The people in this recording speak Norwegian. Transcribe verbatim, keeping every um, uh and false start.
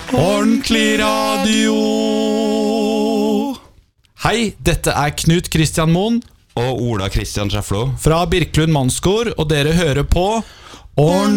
Ordentlig radio. Hei, dette er Knut Kristian Moen og Ola Kristian Schäfflo fra Birkelund Mannskor, og dere hører på Ordentlig